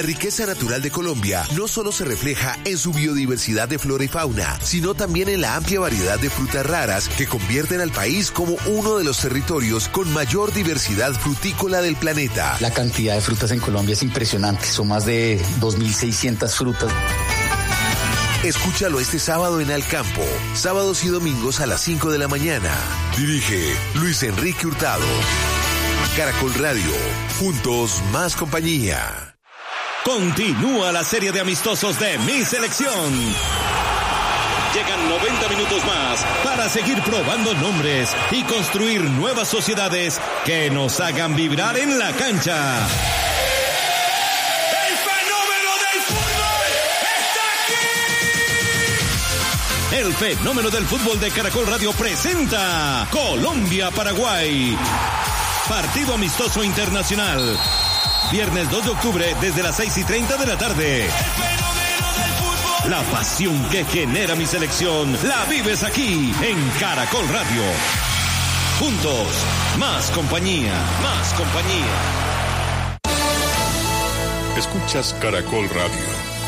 riqueza natural de Colombia no solo se refleja en su biodiversidad de flora y fauna, sino también en la amplia variedad de frutas raras que convierten al país como uno de los territorios con mayor diversidad frutícola del planeta. La cantidad de frutas en Colombia es impresionante, son más de 2.600 frutas. Escúchalo este sábado en Al Campo, sábados y domingos a las 5 de la mañana. Dirige Luis Enrique Hurtado. Caracol Radio, juntos más compañía. Continúa la serie de amistosos de Mi Selección. Llegan 90 minutos más para seguir probando nombres y construir nuevas sociedades que nos hagan vibrar en la cancha. ¡El fenómeno del fútbol está aquí! El fenómeno del fútbol de Caracol Radio presenta Colombia-Paraguay. Partido amistoso internacional. Viernes 2 de octubre desde las 6:30 de la tarde. La pasión que genera Mi Selección la vives aquí en Caracol Radio. Juntos, más compañía, más compañía. Escuchas Caracol Radio.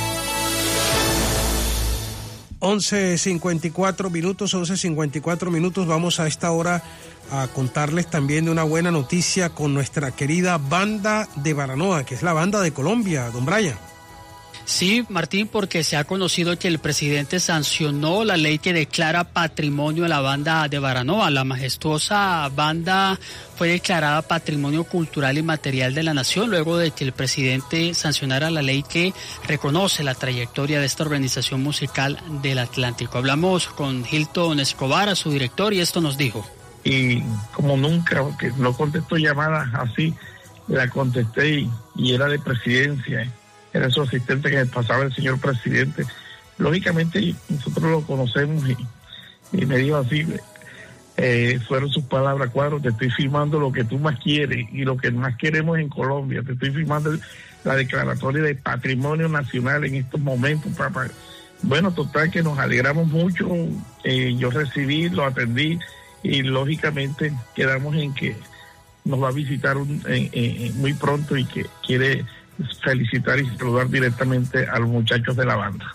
11:54 minutos. Vamos a esta hora a contarles también de una buena noticia con nuestra querida banda de Baranoa, que es la banda de Colombia, don Brian. Sí, Martín, porque se ha conocido que el presidente sancionó la ley que declara patrimonio de la banda de Baranoa. La majestuosa banda fue declarada Patrimonio Cultural y Material de la Nación luego de que el presidente sancionara la ley que reconoce la trayectoria de esta organización musical del Atlántico. Hablamos con Hilton Escobar, su director, y esto nos dijo. Y como nunca, porque no contesto llamadas así, la contesté y era de presidencia, era su asistente que me pasaba el señor presidente. Lógicamente nosotros lo conocemos y me dijo así, fueron sus palabras: Cuadro, te estoy firmando lo que tú más quieres y lo que más queremos en Colombia, te estoy firmando la declaratoria de patrimonio nacional en estos momentos, papá. Bueno, total que nos alegramos mucho, yo recibí, lo atendí y lógicamente quedamos en que nos va a visitar muy pronto y que quiere felicitar y saludar directamente a los muchachos de la banda.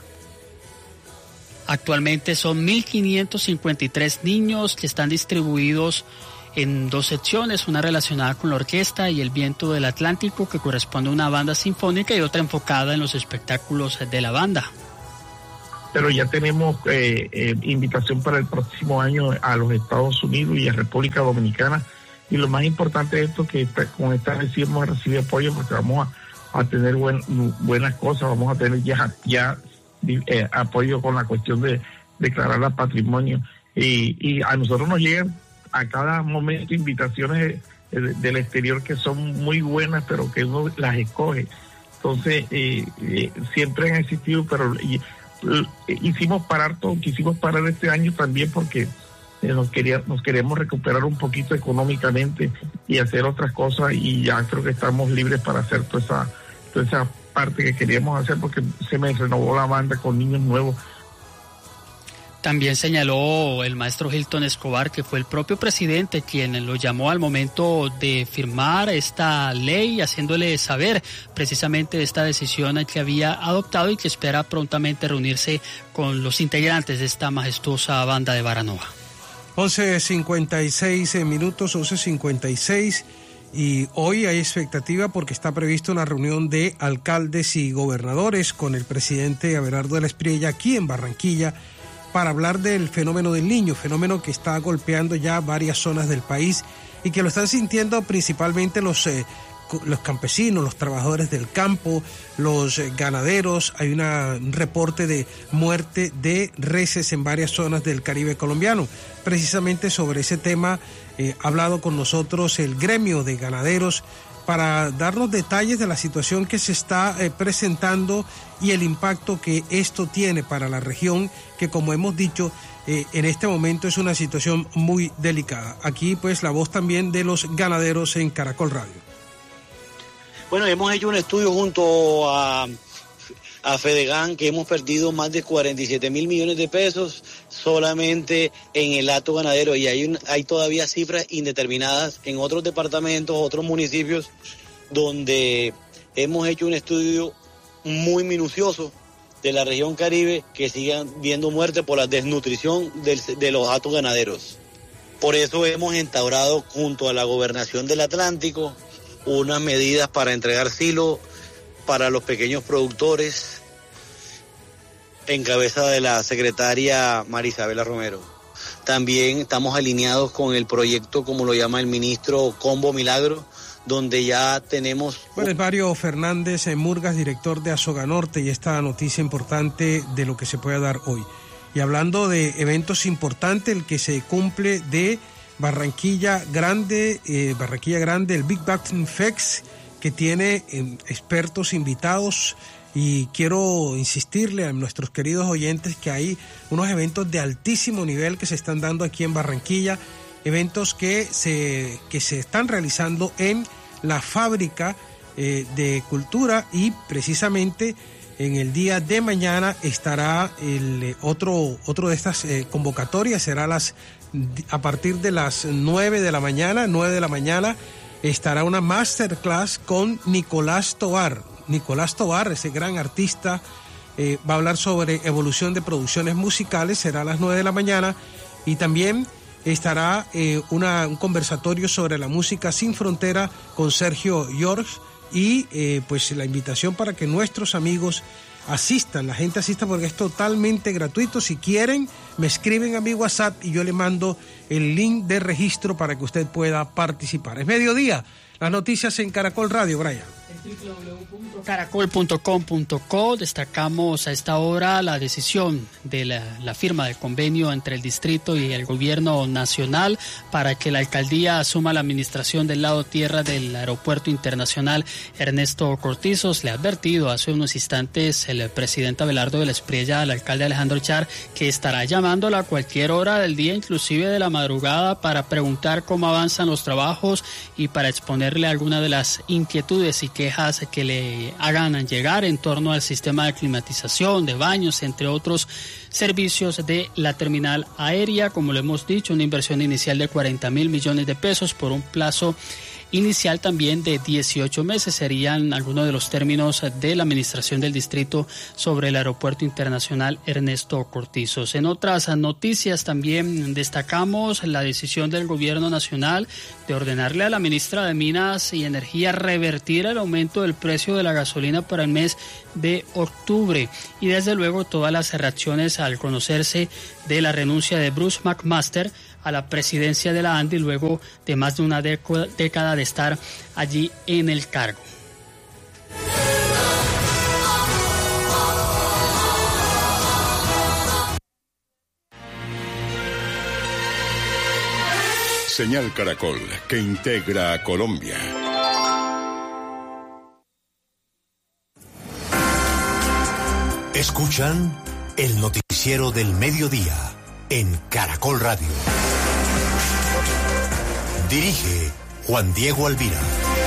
Actualmente son 1.553 niños que están distribuidos en 2 secciones, una relacionada con la orquesta y el viento del Atlántico, que corresponde a una banda sinfónica, y otra enfocada en los espectáculos de la banda. Pero ya tenemos invitación para el próximo año a los Estados Unidos y a República Dominicana, y lo más importante de esto que con esta vez sí hemos recibido apoyo, porque vamos a tener buenas cosas, vamos a tener ya apoyo con la cuestión de declarar patrimonio, y a nosotros nos llegan a cada momento invitaciones del exterior que son muy buenas, pero que uno las escoge. Entonces siempre han existido, pero quisimos parar este año también porque nos queríamos recuperar un poquito económicamente y hacer otras cosas, y ya creo que estamos libres para hacer toda esa parte que queríamos hacer, porque se me renovó la banda con niños nuevos. También señaló el maestro Hilton Escobar que fue el propio presidente quien lo llamó al momento de firmar esta ley, haciéndole saber precisamente esta decisión que había adoptado y que espera prontamente reunirse con los integrantes de esta majestuosa banda de Baranoa. 11:56 minutos, 11:56, y hoy hay expectativa porque está prevista una reunión de alcaldes y gobernadores con el presidente Abelardo de la Espriella aquí en Barranquilla para hablar del fenómeno del Niño, fenómeno que está golpeando ya varias zonas del país y que lo están sintiendo principalmente los campesinos, los trabajadores del campo, los ganaderos. Hay un reporte de muerte de reses en varias zonas del Caribe colombiano. Precisamente sobre ese tema ha hablado con nosotros el gremio de ganaderos para darnos detalles de la situación que se está presentando y el impacto que esto tiene para la región, que como hemos dicho, en este momento es una situación muy delicada. Aquí pues la voz también de los ganaderos en Caracol Radio. Bueno, hemos hecho un estudio junto a Fedegan, que hemos perdido más de 47.000 millones de pesos solamente en el hato ganadero, y hay todavía cifras indeterminadas en otros departamentos, otros municipios, donde hemos hecho un estudio muy minucioso de la región Caribe que sigan viendo muerte por la desnutrición de los hatos ganaderos. Por eso hemos instaurado junto a la Gobernación del Atlántico unas medidas para entregar silos para los pequeños productores en cabeza de la secretaria Marisabela Romero. También estamos alineados con el proyecto, como lo llama el ministro, Combo Milagro, donde ya tenemos... Bueno, es Mario Fernández Murgas, director de Asoga Norte, y esta noticia importante de lo que se puede dar hoy. Y hablando de eventos importantes, el que se cumple de Barranquilla Grande, el Big Bang Fest, que tiene expertos invitados, y quiero insistirle a nuestros queridos oyentes que hay unos eventos de altísimo nivel que se están dando aquí en Barranquilla, eventos que se están realizando en la fábrica de cultura, y precisamente en el día de mañana estará otro de estas convocatorias, será a partir de las 9 de la mañana, estará una masterclass con Nicolás Tovar. Nicolás Tovar, ese gran artista, va a hablar sobre evolución de producciones musicales, será a las 9 de la mañana, y también estará un conversatorio sobre la música sin frontera con Sergio George, y pues la invitación para que nuestros amigos asistan, la gente asista, porque es totalmente gratuito. Si quieren, me escriben a mi WhatsApp y yo le mando el link de registro para que usted pueda participar. Es mediodía, las noticias en Caracol Radio, Brian. www.caracol.com.co. Destacamos a esta hora la decisión de la firma del convenio entre el distrito y el gobierno nacional para que la alcaldía asuma la administración del lado tierra del aeropuerto internacional Ernesto Cortizos. Le ha advertido hace unos instantes el presidente Abelardo de la Espriella al alcalde Alejandro Char que estará llamándola a cualquier hora del día, inclusive de la madrugada, para preguntar cómo avanzan los trabajos y para exponerle alguna de las inquietudes y quejas que le hagan llegar en torno al sistema de climatización, de baños, entre otros servicios de la terminal aérea. Como lo hemos dicho, una inversión inicial de 40.000 millones de pesos por un plazo inicial también de 18 meses. Serían algunos de los términos de la administración del distrito sobre el aeropuerto internacional Ernesto Cortizos. En otras noticias también destacamos la decisión del gobierno nacional de ordenarle a la ministra de Minas y Energía revertir el aumento del precio de la gasolina para el mes de octubre, y desde luego todas las reacciones al conocerse de la renuncia de Bruce McMaster a la presidencia de la ANDI luego de más de una década de estar allí en el cargo. Señal Caracol, que integra a Colombia. Escuchan el noticiero del mediodía en Caracol Radio. Dirige Juan Diego Alvira.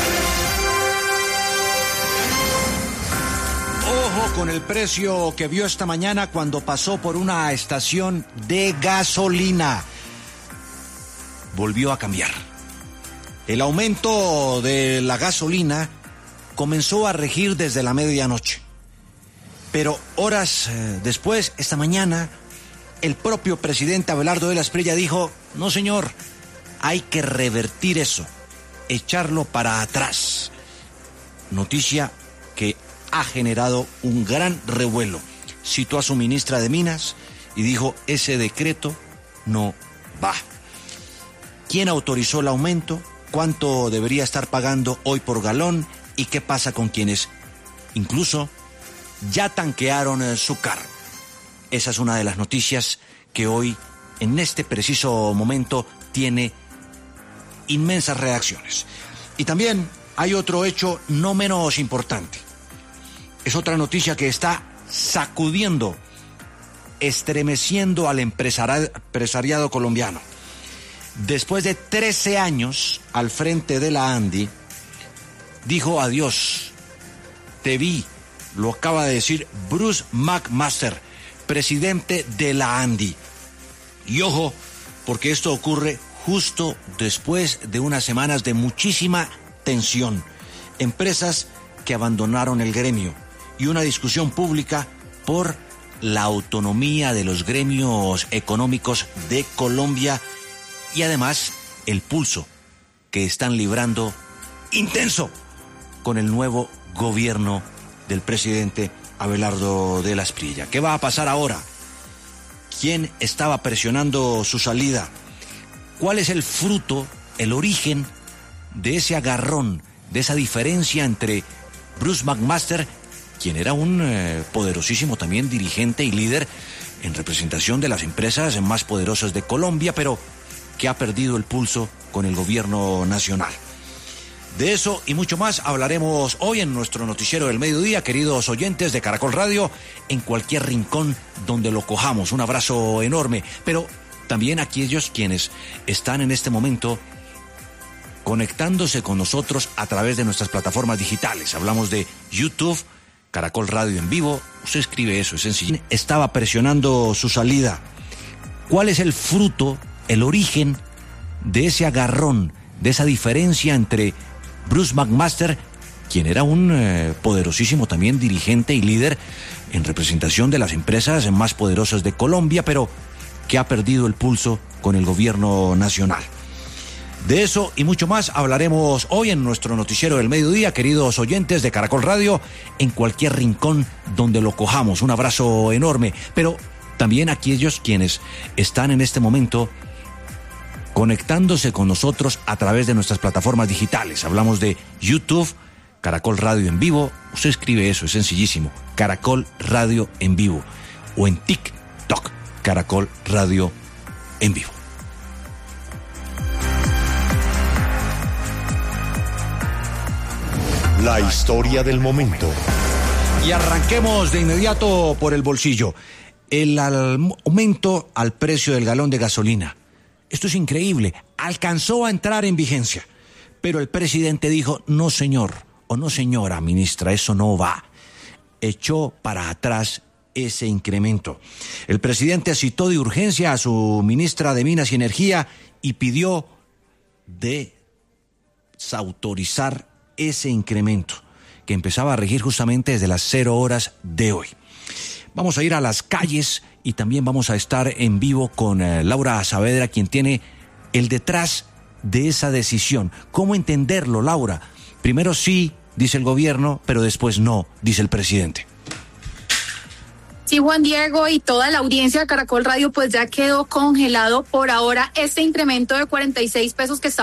Ojo con el precio que vio esta mañana cuando pasó por una estación de gasolina. Volvió a cambiar. El aumento de la gasolina comenzó a regir desde la medianoche. Pero horas después, esta mañana, el propio presidente Abelardo de la Espriella dijo: no señor, hay que revertir eso, echarlo para atrás. Noticia que ha generado un gran revuelo. Citó a su ministra de Minas y dijo: ese decreto no va. ¿Quién autorizó el aumento? ¿Cuánto debería estar pagando hoy por galón? ¿Y qué pasa con quienes incluso ya tanquearon su carro? Esa es una de las noticias que hoy, en este preciso momento, tiene inmensas reacciones. Y también hay otro hecho no menos importante. Es otra noticia que está sacudiendo, estremeciendo al empresariado colombiano. Después de 13 años al frente de la ANDI, dijo adiós. Te vi, lo acaba de decir Bruce McMaster, presidente de la ANDI. Y ojo, porque esto ocurre justo después de unas semanas de muchísima tensión. Empresas que abandonaron el gremio, y una discusión pública por la autonomía de los gremios económicos de Colombia y además el pulso que están librando intenso con el nuevo gobierno del presidente Abelardo de la Espriella. ¿Qué va a pasar ahora? ¿Quién estaba presionando su salida? ¿Cuál es el fruto, el origen de ese agarrón, de esa diferencia entre Bruce McMaster, quien era un poderosísimo también dirigente y líder en representación de las empresas más poderosas de Colombia, pero que ha perdido el pulso con el gobierno nacional? De eso y mucho más hablaremos hoy en nuestro noticiero del mediodía, queridos oyentes de Caracol Radio, en cualquier rincón donde lo cojamos. Un abrazo enorme, pero también a aquellos quienes están en este momento conectándose con nosotros a través de nuestras plataformas digitales. Hablamos de YouTube, Caracol Radio en vivo. Usted escribe eso, es sencillo. Estaba presionando su salida. ¿Cuál es el fruto, el origen de ese agarrón, de esa diferencia entre Bruce McMaster, quien era un poderosísimo también dirigente y líder en representación de las empresas más poderosas de Colombia, pero que ha perdido el pulso con el gobierno nacional? De eso y mucho más hablaremos hoy en nuestro noticiero del mediodía, queridos oyentes de Caracol Radio, en cualquier rincón donde lo cojamos. Un abrazo enorme, pero también a aquellos quienes están en este momento conectándose con nosotros a través de nuestras plataformas digitales. Hablamos de YouTube, Caracol Radio en vivo. Usted escribe eso, es sencillísimo, Caracol Radio en vivo, o en TikTok, Caracol Radio en vivo. La historia del momento. Y arranquemos de inmediato por el bolsillo. El aumento al precio del galón de gasolina. Esto es increíble. Alcanzó a entrar en vigencia, pero el presidente dijo, no señor, o no señora ministra, eso no va. Echó para atrás ese incremento. El presidente citó de urgencia a su ministra de Minas y Energía y pidió desautorizar ese incremento que empezaba a regir justamente desde las 0 horas de hoy. Vamos a ir a las calles y también vamos a estar en vivo con Laura Saavedra, quien tiene el detrás de esa decisión. ¿Cómo entenderlo, Laura? Primero sí, dice el gobierno, pero después no, dice el presidente. Sí, Juan Diego y toda la audiencia de Caracol Radio, pues ya quedó congelado por ahora este incremento de 46 pesos que está